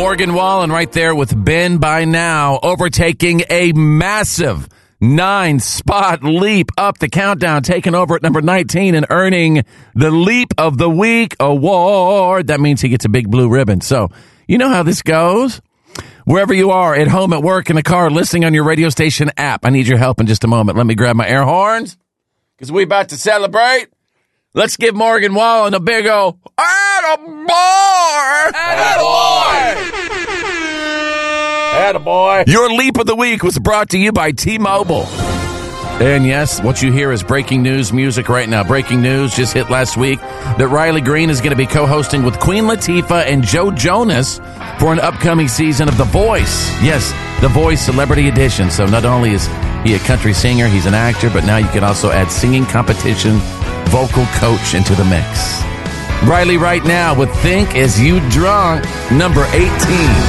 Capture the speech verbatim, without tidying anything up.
Morgan Wallen right there with Ben by now, overtaking a massive nine-spot leap up the countdown, taking over at number nineteen and earning the Leap of the Week award. That means he gets a big blue ribbon. So you know how this goes. Wherever you are, at home, at work, in the car, listening on your radio station app, I need your help in just a moment. Let me grab my air horns because we're about to celebrate. Let's give Morgan Wallen a big old attaboy! Attaboy! Attaboy! Your Leap of the Week was brought to you by T-Mobile. And yes, what you hear is breaking news music right now. Breaking news just hit last week that Riley Green is going to be co-hosting with Queen Latifah and Joe Jonas for an upcoming season of The Voice. Yes, The Voice Celebrity Edition. So not only is he a country singer, he's an actor, but now you can also add singing competition, vocal coach into the mix. Riley right now with Think As You Drunk, number eighteen.